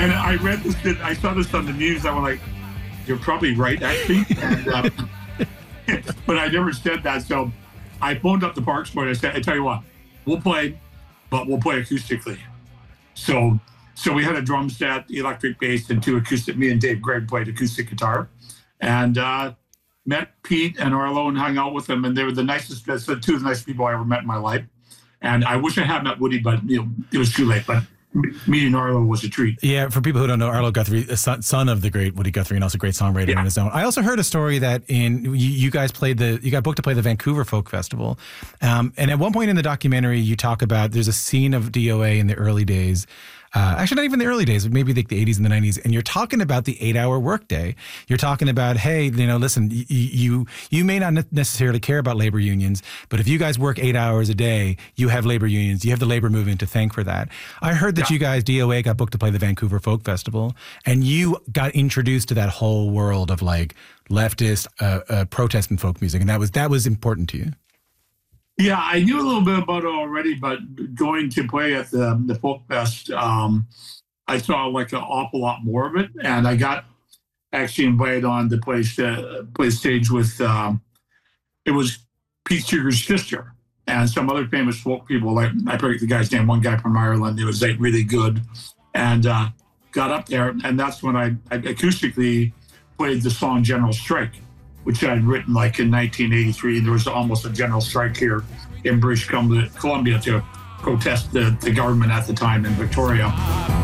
And I read this, I saw this on the news. I was like, you're probably right, actually. And, but I never said that. So I phoned up the Parks Board. I said, I tell you what, we'll play, but we'll play acoustically. So we had a drum set, electric bass, and two acoustic. Me and Dave Gregg played acoustic guitar. And met Pete and Arlo and hung out with them. And they were the nicest, two of the nicest people I ever met in my life. And I wish I had met Woody, but it was too late. But meeting Arlo was a treat. Yeah, for people who don't know, Arlo Guthrie, son of the great Woody Guthrie, and also a great songwriter on his own. I also heard a story that you guys got booked to play the Vancouver Folk Festival, and at one point in the documentary, you talk about there's a scene of DOA in the early days. Actually, not even the early days, but maybe the 80s and the 90s. And you're talking about the 8-hour workday. You're talking about, hey, listen, you may not necessarily care about labor unions, but if you guys work 8 hours a day, you have labor unions. You have the labor movement to thank for that. I heard that you guys, DOA, got booked to play the Vancouver Folk Festival, and you got introduced to that whole world of like leftist protest and folk music, and that was important to you. Yeah, I knew a little bit about it already, but going to play at the Folk Fest, I saw like an awful lot more of it. And I got actually invited on to play stage with, it was Pete Seeger's sister and some other famous folk people. Like I forget the guy's name, one guy from Ireland. It was like really good. And got up there, and that's when I acoustically played the song General Strike, which I'd written like in 1983. There was almost a general strike here in British Columbia to protest the government at the time in Victoria.